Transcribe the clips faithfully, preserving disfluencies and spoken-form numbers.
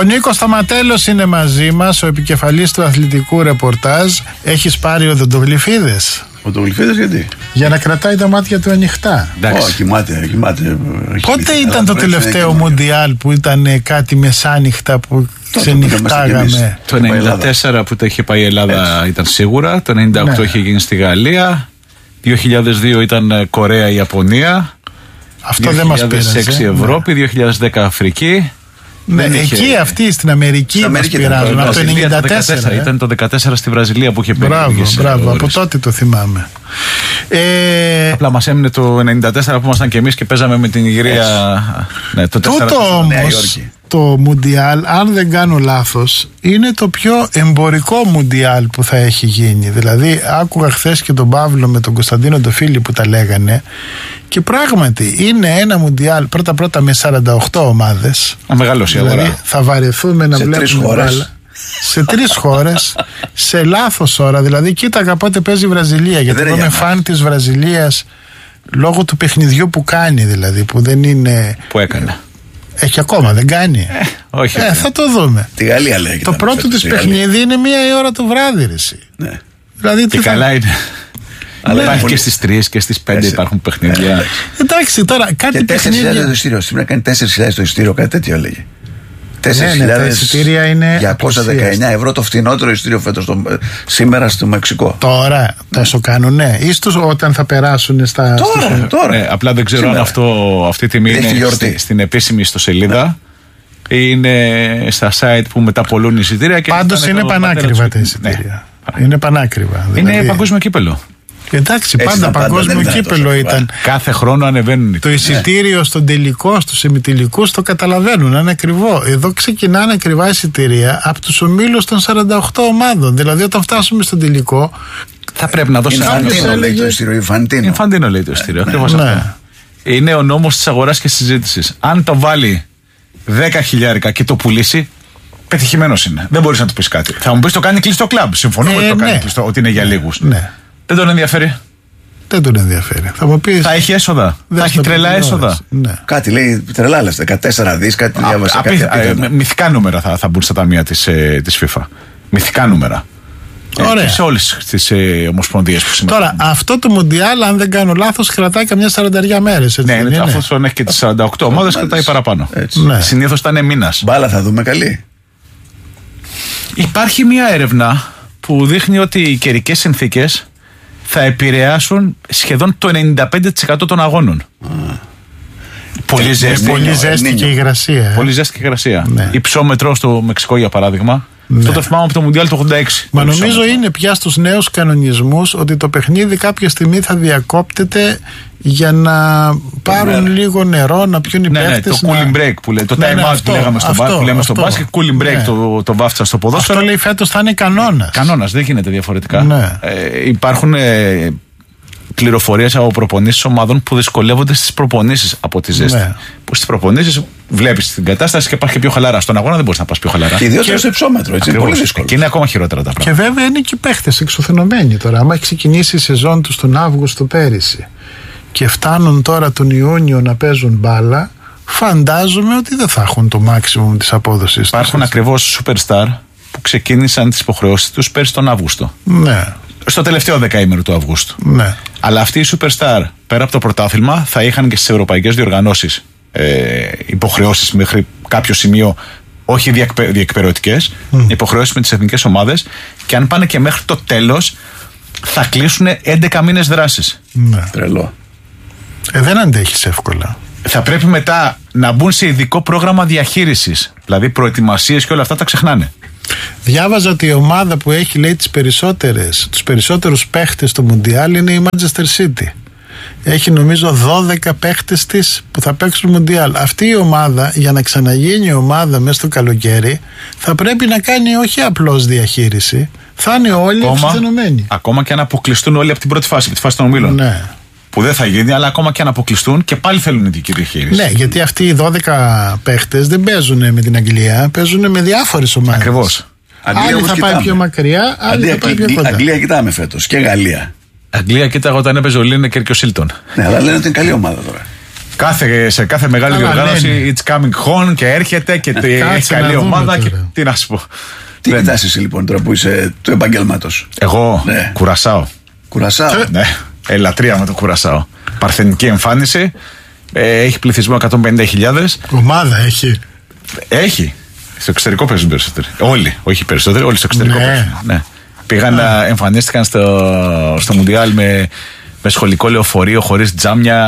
Ο Νίκος Σταματέλος είναι μαζί μας, ο επικεφαλής του αθλητικού ρεπορτάζ. Έχεις πάρει οδοντογλυφίδες? Οδοντογλυφίδες γιατί? Για να κρατάει τα μάτια του ανοιχτά. Ω, κοιμάται, κοιμάται. Πότε ήταν το τελευταίο Μουντιάλ που ήταν κάτι μεσάνυχτα που ξενυχτάγαμε? Το ενενήντα τέσσερα που τα είχε πάει η Ελλάδα. Έτσι. Ήταν σίγουρα. Το ενενήντα οκτώ ναι. είχε γίνει στη Γαλλία. δύο χιλιάδες δύο ήταν Κορέα-Ιαπωνία. Αυτό δεν μας πήρασε. δύο χιλιάδες έξι Ευρώπη, ναι. δύο χιλιάδες δέκα Αφρική. Ναι, εκεί είχε... αυτοί στην Αμερική μας πειράζουν. Από το ενενήντα τέσσερα. Ήταν το δεκατέσσερα στη Βραζιλία που είχε πέσει. Μπράβο, μπράβο, από τότε το θυμάμαι. Ε... Απλά μας έμεινε το ενενήντα τέσσερα που ήμασταν και εμείς και παίζαμε με την Ιγυρία. Ναι, το τούτο όμως το Μουντιάλ, αν δεν κάνω λάθος, είναι το πιο εμπορικό Μουντιάλ που θα έχει γίνει. Δηλαδή άκουγα χθες και τον Παύλο με τον Κωνσταντίνο το Φίλη που τα λέγανε. Και πράγματι είναι ένα Μουντιάλ πρώτα πρώτα με σαράντα οκτώ ομάδες. Αμεγαλώσει η δηλαδή, αγορά. Θα βαρεθούμε να σε βλέπουμε μπάλα. Σε τρεις χώρες, σε λάθος ώρα. Δηλαδή κοίταγα πότε παίζει η Βραζιλία. Γιατί εγώ είμαι φαν της Βραζιλίας λόγω του παιχνιδιού που κάνει, δηλαδή που δεν είναι. Που έκανε. Έχει ακόμα, δεν κάνει. Ε, όχι. Ε, θα το δούμε. Τη Γαλλία λέει. Το πρώτο της παιχνίδι είναι μία η ώρα το βράδυ, ρε εσύ. Ναι. Δηλαδή, και θα... καλά είναι. Αλλά υπάρχει και στις τρεις και στις πέντε υπάρχουν παιχνίδια. Ε, εντάξει, τώρα κάτι και τέσσερις χιλιάδες το ειστήριο. Σήμερα κάνει τέσσερις χιλιάδες το ειστήριο, κάτι τέτοιο έλεγε. τέσσερις χιλιάδες διακόσια δεκαεννιά ευρώ το φθηνότερο ειστήριο φέτος στο, σήμερα στο Μεξικό. Τώρα τόσο κάνουνε, ίσως όταν θα περάσουν στα. Τώρα, στους... τώρα. Ε, απλά δεν ξέρω σήμερα. αν αυτό, αυτή η τιμή είναι στη, στην επίσημη ιστοσελίδα. Ναι. Είναι στα site που μεταπολούν εισιτήρια. Πάντως είναι πανάκριβα τα εισιτήρια. Ναι. Είναι πανάκριβα. Είναι δηλαδή... παγκόσμιο κύπελο. Εντάξει, πάντα, πάντα παγκόσμιο πάντα κύπελο ήταν. Κάθε χρόνο ανεβαίνουν. Το εισιτήριο ναι. στον τελικό, στους ημιτελικούς το καταλαβαίνουν, είναι ακριβό. Εδώ ξεκινάνε ακριβά εισιτήρια από τους ομίλους των σαράντα οκτώ ομάδων. Δηλαδή, όταν φτάσουμε στον τελικό. Θα πρέπει να δώσει ένα Φαντίνο λέει το εισιτήριο. Φαντίνο λέει το εισιτήριο. Ακριβώς ναι. αυτό. Είναι ο νόμος της αγοράς και της συζήτησης. Αν το βάλει δέκα χιλιάρικα και το πουλήσει, πετυχημένος είναι. Δεν μπορείς να του πεις κάτι. Θα μου πεις το κάνει κλειστό κλαμπ. Συμφωνούμε ότι ε, το κάνει ναι. κλειστό, ότι είναι για λίγους. Ναι. Δεν τον ενδιαφέρει. Δεν τον ενδιαφέρει. Θα μου πεις. Θα έχει έσοδα. Θα έχει τρελά έσοδα. Ναι. Κάτι λέει τρελά λεφτά. δεκατέσσερα δις, κάτι διάβασα. Απί... Ε, μυθικά νούμερα θα, θα μπουν στα ταμεία της, ε, της FIFA. Μυθικά νούμερα. Ωραία. Ε, σε όλες τις ε, ομοσπονδίες που συμμετέχουν. Τώρα, αυτό το Μουντιάλ, αν δεν κάνω λάθος, κρατάει καμιά σαράντα μέρες. Ναι, είναι, αφού τον έχει και τις σαράντα οκτώ ομάδες, κρατάει παραπάνω. Ναι. Συνήθως ήταν μήνας. Μπάλα θα δούμε καλή. Υπάρχει μια έρευνα που δείχνει ότι οι καιρικές συνθήκες θα επηρεάσουν σχεδόν το ενενήντα πέντε τοις εκατό των αγώνων. Mm. Πολύ ζέστη, πολύ ζέστη και υγρασία. Πολύ ζέστη και υγρασία. Ναι. Υψόμετρο στο Μεξικό, για παράδειγμα. Ναι. Αυτό το θυμάμαι από το Μουντιάλ του ογδόντα έξι. Μα νομίζω είναι πια στους νέους κανονισμούς ότι το παιχνίδι κάποια στιγμή θα διακόπτεται για να πάρουν ναι. λίγο νερό, να πιούν οι ναι, παίκτες. Ναι, το cooling break που λέει. Το ναι, time ναι, out αυτό, που λέγαμε στο αυτό, που λέμε αυτό, στο μπάσκετ. Cooling break ναι. το, το βάφτισα στο ποδόσφαιρο. Αυτό λέει φέτος θα είναι κανόνας. Κανόνας, δεν γίνεται διαφορετικά. Ναι. Ε, υπάρχουν ε, πληροφορίες από προπονήσεις ομάδων που δυσκολεύονται στις προπονήσεις από τη ζέστη. Ναι. Που στις προπονήσεις βλέπεις την κατάσταση και υπάρχει και πιο χαλαρά. Στον αγώνα δεν μπορείς να πας πιο χαλαρά. Και ιδιαίτερα στο υψόμετρο, έτσι. Είναι πολύ δύσκολο. Και είναι ακόμα χειρότερα τα πράγματα. Και βέβαια είναι και οι παίχτες εξουθενωμένοι τώρα. Άμα έχει ξεκινήσει η σεζόν του τον Αύγουστο πέρυσι και φτάνουν τώρα τον Ιούνιο να παίζουν μπάλα, φαντάζομαι ότι δεν θα έχουν το maximum της απόδοσης. Υπάρχουν ακριβώς superstar που ξεκίνησαν τις υποχρεώσεις τους πέρυσι τον Αύγουστο. Ναι. Στο τελευταίο δεκαήμερο του Αυγούστου. Ναι. Αλλά αυτοί οι superstar πέρα από το πρωτάθλημα θα είχαν και στις ευρωπαϊκές διοργανώσεις ε, υποχρεώσεις μέχρι κάποιο σημείο, όχι διεκπαι, διεκπαιρεωτικές, mm. υποχρεώσεις με τις εθνικές ομάδες, και αν πάνε και μέχρι το τέλος θα κλείσουν έντεκα μήνες δράσης. Ναι. Τρελό. Ε, δεν αντέχεις εύκολα. Θα πρέπει μετά να μπουν σε ειδικό πρόγραμμα διαχείρισης. Δηλαδή προετοιμασίες και όλα αυτά τα ξεχνάνε. Διάβαζα ότι η ομάδα που έχει, λέει, τις περισσότερες, τους περισσότερους παίχτες στο Μουντιάλ είναι η Manchester City. Έχει νομίζω δώδεκα παίχτες της που θα παίξουν Μουντιάλ. Αυτή η ομάδα, για να ξαναγίνει ομάδα μέσα στο καλοκαίρι, θα πρέπει να κάνει όχι απλώς διαχείριση, θα είναι όλοι εξουθενωμένοι. Ακόμα και αν αποκλειστούν όλοι από την πρώτη φάση, από τη φάση των ομίλων. Ναι. Που δεν θα γίνει, αλλά ακόμα και αν αποκλειστούν και πάλι θέλουν ειδική διαχείριση. Ναι, γιατί αυτοί οι δώδεκα παίχτες δεν παίζουν με την Αγγλία, παίζουν με διάφορες ομάδες. Ακριβώς. Άλλοι θα πάει πιο μακριά, άλλοι θα πάει πιο κοντά. Αγγλία κοιτάμε φέτος και Γαλλία. Αγγλία κοίταγα όταν έπαιζε ο Λίνεκερ και ο Σίλτον. Ναι, αλλά λένε ότι είναι καλή ομάδα τώρα. Κάθε, σε κάθε μεγάλη διοργάνωση it's coming home και έρχεται και έχει καλή ομάδα. Και, τι να σου πω. Τι δεν... κοιτάς εσύ λοιπόν τώρα που είσαι του επαγγέλματος? Εγώ, ναι. Κουρασάω. Κουρασάω. Ναι, ελατρεία με το Κουρασάω. Παρθενική εμφάνιση. Ε, έχει πληθυσμό εκατόν πενήντα χιλιάδες. Ομάδα έχει. Έχει. Στο εξωτερικό παίζουν περισσότεροι. Όλοι, όχι περισσότεροι, όλοι στο εξωτερικό ναι. παίζουν. Ναι. Πήγαν να εμφανίστηκαν στο, στο Μουντιάλ με, με σχολικό λεωφορείο, χωρίς τζάμια.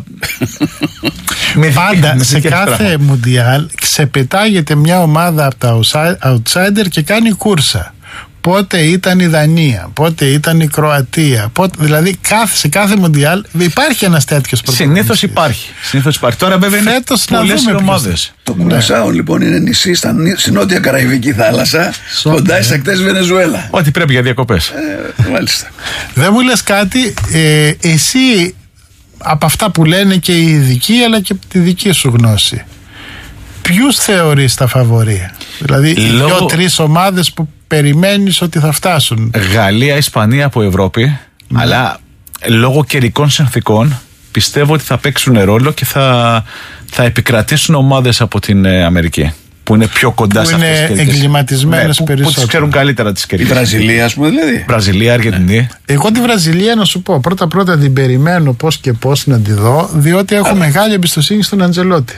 Πάντα σε κάθε Μουντιάλ ξεπετάγεται μια ομάδα από τα outsider και κάνει κούρσα. Πότε ήταν η Δανία, πότε ήταν η Κροατία. Πότε, δηλαδή κάθε, σε κάθε Μουντιάλ υπάρχει ένας τέτοιος πρωταγωνιστής. Συνήθως υπάρχει. Συνήθως υπάρχει. Τώρα βέβαια είναι πολλές ομάδες. Το Κουρασάο λοιπόν είναι νησί στα, στη νότια Καραϊβική θάλασσα, κοντά στις ακτές Βενεζουέλα. Ό,τι πρέπει για διακοπές. Ε, μάλιστα. Δεν μου λες κάτι, ε, εσύ από αυτά που λένε και οι ειδικοί αλλά και από τη δική σου γνώση, ποιους θεωρείς τα φαβορί? Δηλαδή Λόγω... οι δύο-τρεις ομάδες που περιμένεις ότι θα φτάσουν. Γαλλία, Ισπανία από Ευρώπη, ναι. αλλά λόγω καιρικών συνθηκών πιστεύω ότι θα παίξουν ρόλο και θα, θα επικρατήσουν ομάδες από την Αμερική που είναι πιο κοντά που σε αυτές τις καιρικές. Είναι εγκληματισμένες ναι, περισσότερο. Που, που τις ξέρουν καλύτερα τις καιρικές. Η Βραζιλία ας πούμε δηλαδή. Βραζιλία, Αργεντινή. Ναι. Εγώ τη Βραζιλία να σου πω πρώτα πρώτα την περιμένω πώς και πώς να τη δω, διότι έχω Άρα. μεγάλη εμπιστοσύνη στον Αντζελότη.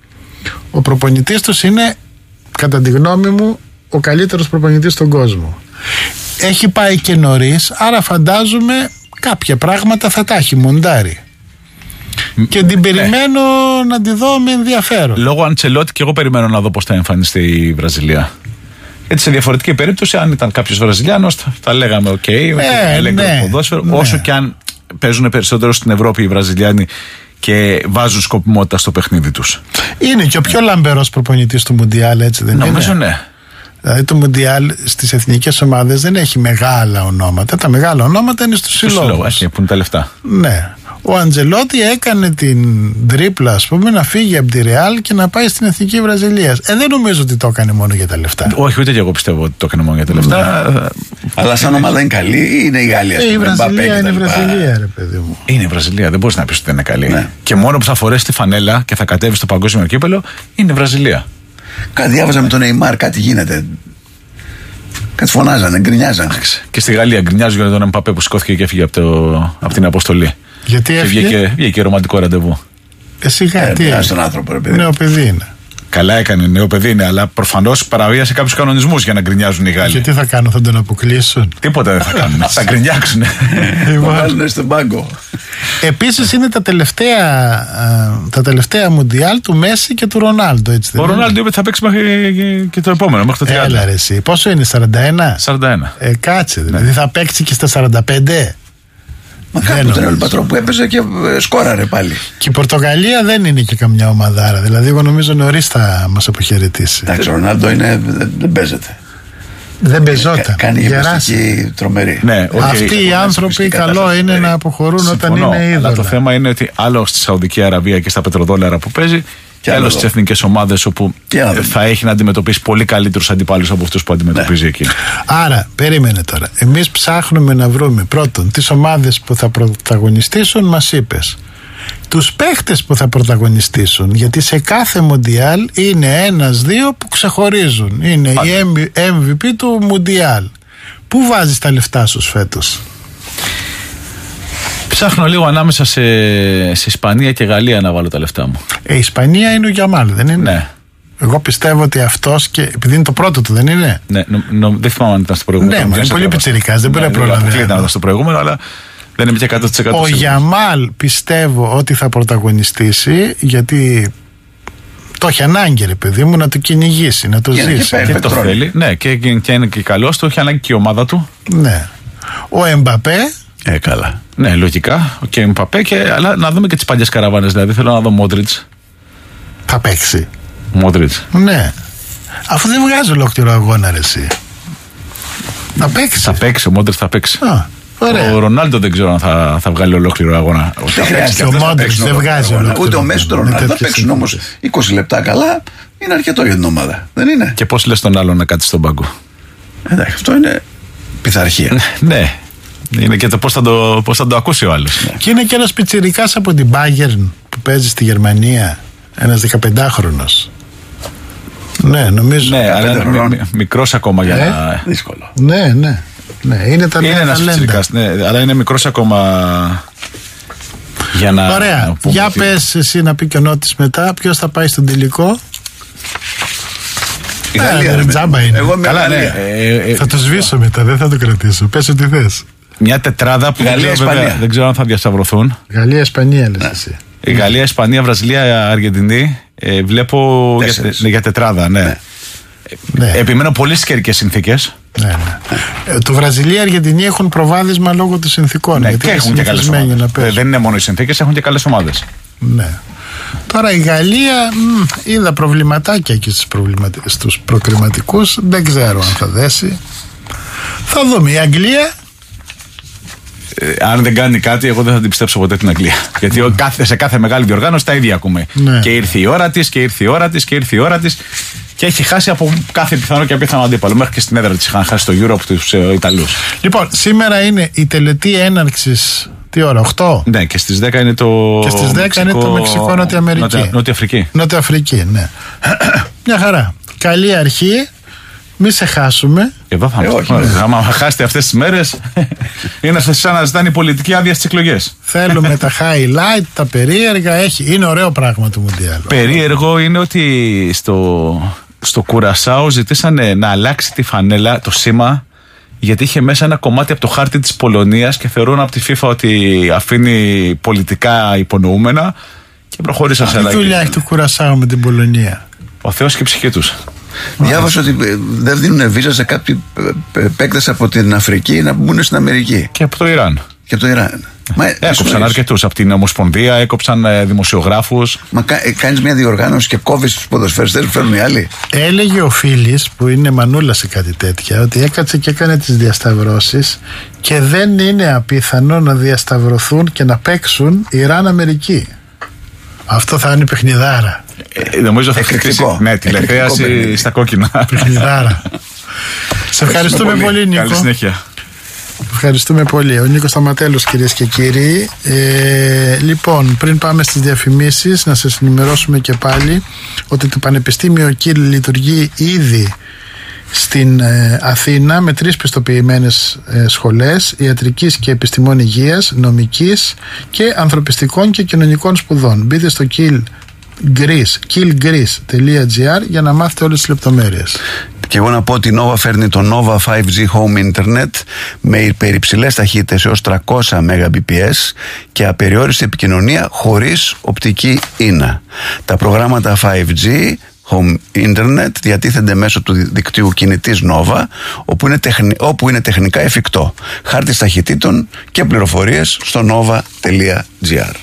Ο προπονητής τους είναι κατά τη γνώμη μου ο καλύτερος προπονητής στον κόσμο. Έχει πάει και νωρίς, άρα φαντάζομαι κάποια πράγματα θα τα έχει μοντάρει. Και την περιμένω ναι. να τη δω με ενδιαφέρον. Λόγω Αντσελότη και εγώ περιμένω να δω πώς θα εμφανιστεί η Βραζιλία. Έτσι σε διαφορετική περίπτωση, αν ήταν κάποιος Βραζιλιάνος, θα, θα λέγαμε οκ, okay, ε, ναι, ναι, ποδόσφαιρο. Ναι. Όσο και αν παίζουν περισσότερο στην Ευρώπη οι Βραζιλιάνοι και βάζουν σκοπιμότητα στο παιχνίδι τους. Είναι και ο πιο λαμπερός προπονητής του Μουντιάλ, έτσι δεν Νομίζω είναι? Ναι. Δηλαδή το Μουντιάλ στις εθνικές ομάδες δεν έχει μεγάλα ονόματα. Τα μεγάλα ονόματα είναι στους συλλόγους. Που είναι τα λεφτά. Ναι. Ο Αντζελότη έκανε την τρίπλα, ας πούμε, να φύγει από τη Ρεάλ και να πάει στην εθνική Βραζιλίας. Ε, δεν νομίζω ότι το έκανε μόνο για τα λεφτά. Όχι, ούτε και εγώ πιστεύω ότι το έκανε μόνο για τα λεφτά. Ναι. Αλλά σαν ομάδα είναι καλή ή είναι η Γαλλία? Ε, η Βραζιλία είναι η Βραζιλία, ρε παιδί μου. Είναι η Βραζιλία, δεν μπορείς να πεις ότι είναι καλή. Ναι. Και μόνο που θα φορέσει τη φανέλα και θα κατέβει στο παγκόσμιο κύπελο είναι η Βραζιλία. Κάτι διάβαζα με τον Νεϊμάρ, κάτι γίνεται. Κάτι φωνάζανε, γκρινιάζανε. Και στη Γαλλία γκρινιάζουν για τον Εμπαπέ που σηκώθηκε και έφυγε από, το, από την αποστολή. Γιατί έφυγε? Βγήκε, βγήκε ρομαντικό ραντεβού. Εσύ κάτι. Ε, στον άνθρωπο, ρε παιδί. Νέο παιδί είναι. Καλά έκανε, νέο παιδί είναι, αλλά προφανώς παραβίασε κάποιους κανονισμούς για να γκρινιάζουν οι Γάλλοι. Και τι θα κάνουν, θα τον αποκλείσουν? Τίποτα δεν θα κάνουν. Θα γκρινιάξουν. Θα βάλουν στον πάγκο. Επίσης είναι τα τελευταία, τα τελευταία Μουντιάλ του Μέση και του Ρονάλντο. Έτσι, ο Ρονάλντο είπε ότι θα παίξει μέχρι και το επόμενο, μέχρι το τριάντα. Έλα ρε εσύ, πόσο είναι, σαράντα ένα? σαράντα ένα. Ε, κάτσε, δηλαδή ναι. θα παίξει και στα σαράντα πέντε. Μα κάπου τον Ελπατρό που έπαιζε και σκόραρε πάλι. Και η Πορτογαλία δεν είναι και καμιά ομαδάρα. Δηλαδή, εγώ νομίζω νωρίς θα μας αποχαιρετήσει. Εντάξει, ο Ρονάλντο είναι, δεν παίζεται. Δεν παίζονταν. Κα, κάνει γυμναστική τρομερή. Ναι, okay. Αυτοί οι άνθρωποι καλό είναι να αποχωρούν. Συμφωνώ, όταν είναι είδωλα. Αλλά το θέμα είναι ότι άλλο στη Σαουδική Αραβία και στα πετροδόλαρα που παίζει, και άλλο στις εθνικές ομάδες όπου θα έχει να αντιμετωπίσει πολύ καλύτερους αντιπάλους από αυτούς που αντιμετωπίζει ναι. εκεί. Άρα, περίμενε τώρα. Εμείς ψάχνουμε να βρούμε πρώτον τις ομάδες που θα πρωταγωνιστήσουν, μας είπες. Τους παίχτες που θα πρωταγωνιστήσουν, γιατί σε κάθε Μουντιάλ είναι ένας-δύο που ξεχωρίζουν. Είναι η εμ βι πι του Μουντιάλ. Πού βάζεις τα λεφτά σου φέτος? Ψάχνω λίγο ανάμεσα σε, σε Ισπανία και Γαλλία να βάλω τα λεφτά μου. Ε, η Ισπανία είναι ο Γιαμάλ, δεν είναι? Ναι. Εγώ πιστεύω ότι αυτός και. Επειδή είναι το πρώτο του, δεν είναι? Ναι, νο, νο, δεν θυμάμαι αν ήταν στο προηγούμενο. Ναι, μα είναι πολύ πιτσιρικάς, δεν μπορεί να προλαβαίνει. Δεν ήταν στο προηγούμενο, αλλά δεν είναι πια εκατό τοις εκατό. Ο Γιαμάλ πιστεύω ότι θα πρωταγωνιστήσει, γιατί το έχει ανάγκη, ρε παιδί μου, να το κυνηγήσει, να το ζήσει. Και, και το θέλει. Ναι, και, και είναι και καλός, το έχει ανάγκη και η ομάδα του. Ναι. Ο Εμπαπέ. Ε, καλά. Ναι, λογικά. Και ο Εμπαπέ, και, αλλά να δούμε και τις παλιές καραβάνες. Δηλαδή θέλω να δω Μόντριτς. Θα παίξει. Μόντριτς. Ναι. Αφού δεν βγάζει ολόκληρο αγώνα, ρε εσύ. Θα παίξει. Θα παίξει, ο Μόντριτς θα παίξει. Α, ωραία. Ο Ρονάλντο δεν ξέρω αν θα, θα βγάλει ολόκληρο αγώνα. Και ο Μόντριτς δεν βγάζει ολόκληρο. Ούτε ο Μέση του Ρονάλντο. Θα παίξουν όμως είκοσι λεπτά καλά. Είναι αρκετό για την ομάδα. Δεν είναι? Και πώς λες τον άλλον να κάτσει στον πάγκο? Εντάξει, αυτό είναι πειθαρχία. Ναι. Είναι και το πώς θα το, πώς θα το ακούσει ο άλλος. Και είναι και ένας πιτσιρικάς από την Bayern που παίζει στη Γερμανία, ένας δεκαπεντάχρονος. Ναι, νομίζω. Ναι, αλλά είναι μικρός ακόμα για ε? να. Δύσκολο. Ναι, ναι. Ναι, είναι τα είναι ένας φυσικάς, ναι, αλλά είναι μικρός ακόμα για να. Ωραία. Για τι... πες εσύ να πει και ο Νότης μετά, ποιος θα πάει στον τελικό. Η Γαλλία. Ε, τζάμπα είναι. Εγώ με καλά, ναι. ε, ε, θα το σβήσω μετά, δεν θα το κρατήσω. Πες ό,τι θες. Μια τετράδα που Γαλλία, δεν, ξέρω, δεν ξέρω αν θα διασταυρωθούν. Γαλλία, Ισπανία λες εσύ. Η Γαλλία, Ισπανία, Βραζιλία, Αργεντινή. Ε, βλέπω για, για τετράδα, ναι. ναι. ναι. Επιμένω πολύ στις καιρικές συνθήκες. Ναι, ναι. Ε, το Βραζιλία, Αργεντινή έχουν προβάδισμα λόγω των συνθήκων. Ναι, και έχουν και καλές ομάδες. Δεν είναι μόνο οι συνθήκες, έχουν και καλές ομάδες. Ναι. Τώρα η Γαλλία, μ, είδα προβληματάκια και στους, προβληματι... στους προκριματικούς. Δεν ξέρω αν θα δέσει. Θα δούμε. Η Αγγλία. Ε, αν δεν κάνει κάτι, εγώ δεν θα την πιστέψω ποτέ την Αγγλία. Γιατί mm. κάθε, σε κάθε μεγάλη διοργάνωση τα ίδια ακούμε. Ναι. Και ήρθε η ώρα της, και ήρθε η ώρα της, και ήρθε η ώρα της. Και έχει χάσει από κάθε πιθανό και απίθανο αντίπαλο. Μέχρι και στην έδρα της είχαν χάσει το Euro από τους ε, Ιταλούς. Λοιπόν, σήμερα είναι η τελετή έναρξης. Τι ώρα, οκτώ. Ναι, και στις δέκα είναι το. Και στις δέκα Μεξικό... είναι το Μεξικό, Νότια Αμερική. Νότια, Νότια Αφρική. Νότια Αφρική, ναι. Μια χαρά. Καλή αρχή. Μη σε χάσουμε. Εδώ θα είμαστε. Άμα χάσετε αυτές τις μέρες, είναι σαν να ζητάνε η πολιτική άδεια στις εκλογές. Θέλουμε τα highlight, τα περίεργα. Έχει. Είναι ωραίο πράγμα το Μουντιάλ. Περίεργο είναι ότι στο, στο Κουρασάο ζητήσανε να αλλάξει τη φανέλα, το σήμα, γιατί είχε μέσα ένα κομμάτι από το χάρτη της Πολωνίας και θεωρούν από τη FIFA ότι αφήνει πολιτικά υπονοούμενα και προχώρησαν σε αλλαγή. Τι δουλειά έχει το Κουρασάο με την Πολωνία? Ο Θεός και η ψυχή τους. Διάβασα ότι δεν δίνουν βίζα σε κάποιοι παίκτες από την Αφρική να μπουν στην Αμερική. Και από το Ιράν. Και από το Ιράν. Μα, έκοψαν αρκετούς από την Ομοσπονδία, έκοψαν ε, δημοσιογράφους. Μα κάνεις μια διοργάνωση και κόβεις τους ποδοσφαιριστές που φέρνουν οι άλλοι. Έλεγε ο Φίλης, που είναι μανούλα σε κάτι τέτοια, ότι έκατσε και έκανε τις διασταυρώσεις και δεν είναι απίθανο να διασταυρωθούν και να παίξουν Ιράν-Αμερική. Αυτό θα είναι παιχνιδάρα. Ε, νομίζω θα χτυπήσει. Ναι, τηλεθέαση στα κόκκινα. Παιχνιδάρα. Σε ευχαριστούμε πολύ, πολύ, Νίκο. Καλή συνέχεια. Ευχαριστούμε πολύ. Ο Νίκος Σταματέλος, κυρίες και κύριοι. Ε, λοιπόν, πριν πάμε στις διαφημίσεις, να σας ενημερώσουμε και πάλι ότι το Πανεπιστήμιο Κιλ λειτουργεί ήδη στην ε, Αθήνα με τρεις πιστοποιημένες ε, σχολές ιατρικής και επιστημών υγείας, νομικής και ανθρωπιστικών και κοινωνικών σπουδών. Μπείτε στο Kill Greece, killgreece τελεία gr για να μάθετε όλες τις λεπτομέρειες. Και εγώ να πω ότι η Nova φέρνει το Nova φάιβ τζι Home Internet με υπερυψηλές ταχύτητες έως τριακόσια Mbps και απεριόριστη επικοινωνία χωρίς οπτική ίνα. Τα προγράμματα φάιβ τζι Home Internet διατίθενται μέσω του δικτύου κινητής Nova, όπου είναι, τεχνη, όπου είναι τεχνικά εφικτό. Χάρτης ταχυτήτων και πληροφορίες στο nova τελεία gr.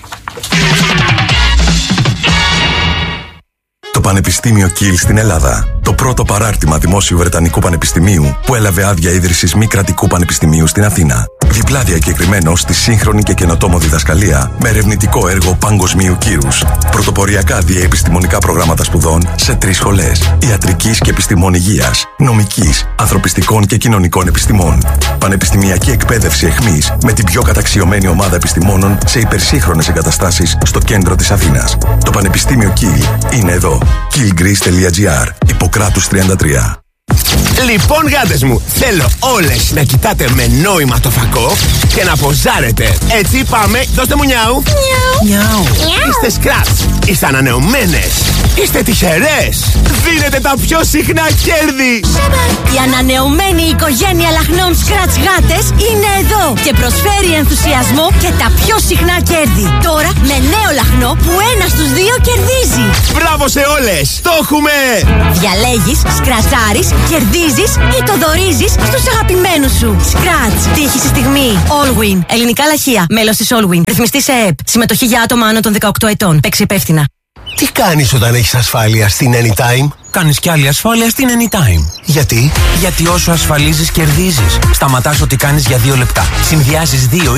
Το Πανεπιστήμιο Κιλ στην Ελλάδα. Το πρώτο παράρτημα δημόσιου Βρετανικού Πανεπιστημίου που έλαβε άδεια ίδρυσης μη κρατικού πανεπιστημίου στην Αθήνα. Διπλά διακεκριμένο στη σύγχρονη και καινοτόμο διδασκαλία με ερευνητικό έργο παγκοσμίου κύρους. Πρωτοποριακά διαεπιστημονικά προγράμματα σπουδών σε τρεις σχολές: ιατρικής και επιστημών υγείας, νομικής, ανθρωπιστικών και κοινωνικών επιστημών. Πανεπιστημιακή εκπαίδευση εχμής με την πιο καταξιωμένη ομάδα επιστημόνων σε υπερσύγχρονες εγκαταστάσεις στο κέντρο της Αθήνας. Το Πανεπιστήμιο Κιλ είναι εδώ. killgreece τελεία gr. Ιπποκράτους τριάντα τρία. Λοιπόν, γάτες μου, θέλω όλες να κοιτάτε με νόημα το φακό και να ποζάρετε. Έτσι πάμε, δώστε μου νιάου. Νιάου. Είστε σκράτς, είστε ανανεωμένες, είστε τυχερές. Δίνετε τα πιο συχνά κέρδη. Η ανανεωμένη οικογένεια λαχνών σκράτς γάτες είναι εδώ και προσφέρει ενθουσιασμό και τα πιο συχνά κέρδη. Τώρα με νέο λαχνό που ένα στους δύο κερδίζει. Μπράβο σε όλες, το έχουμε. Διαλέγεις, σκρατσάρεις, κερδίζεις ή το δωρίζεις στους αγαπημένους σου. Scratch. Τύχη στη στιγμή. Allwin. Ελληνικά λαχεία. Μέλος της Allwin. Ρυθμιστή σε ΕΕΠ. Συμμετοχή για άτομα άνω των δεκαοκτώ ετών. Παίξει υπεύθυνα. Τι κάνεις όταν έχεις ασφάλεια στην Anytime? Κάνεις κι άλλη ασφάλεια στην Anytime. Γιατί? Γιατί όσο ασφαλίζεις κερδίζεις. Σταματάς ό,τι κάνεις για δύο λεπτά. Συνδυάζεις δύο